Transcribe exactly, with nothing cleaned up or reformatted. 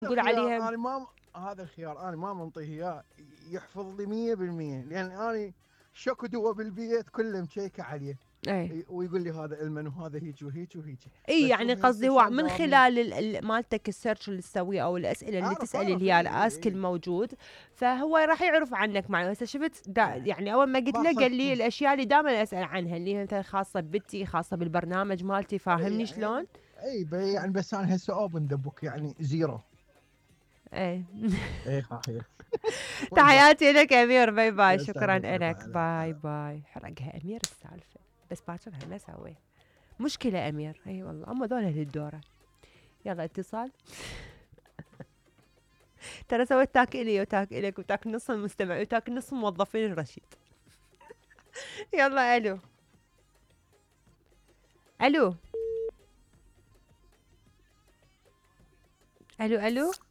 نقول عليها انا ما هذا الخيار انا ما منطيه اياه يحفظ لي مية بالمية، لان انا شكو دوا بالبيت كله مشيكه عليه. ايه ويقول لي هذا المن وهذا هيك وهيك وهيك. اي بس هو يعني قصدي هو انتشار من ضامن. خلال ال- ال- مالتك السيرش اللي تسويه او الاسئله اللي اعرف تسالي اعرف اللي هي اي اي الاسك اي الموجود، فهو راح يعرف عنك معه. هسه شفت دا يعني اول ما قلت له باخذ قال لي الاشياء اللي دائما اسال عنها اللي هي مثلا خاصه ببتي، خاصه بالبرنامج مالتي، اي فاهمني شلون؟ يعني اي ب- يعني بس انا هسه اوبن ذا بوك يعني زيرو. ايه اي صحيح. والله. تحياتي لك امير، باي باي، شكرا يسعدك. باي لك، باي. لا باي لا. باي. حرقها امير السالفه، بس باكر ما سوي مشكله امير. اي والله اما ذولا للدوره. يلا اتصال. ترى سويت تاك الي وتاك الك وتاك نص المستمع وتاك نص موظفين الرشيد. يلا الو. الو الو الو.